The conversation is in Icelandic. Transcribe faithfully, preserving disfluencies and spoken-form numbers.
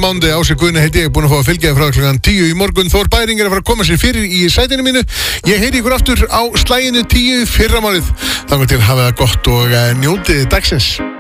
mánuði. Ási Guðni heiti ég, búin að fá að fylgja þér frá klukkan tíu í morgun. Þór Bæring er að fara að koma sér fyrir í sætinu mínu. Ég heyri ykkur aftur á slaginu tíu fyrramálið. Þannig til hafið það gott og njótið dagsins.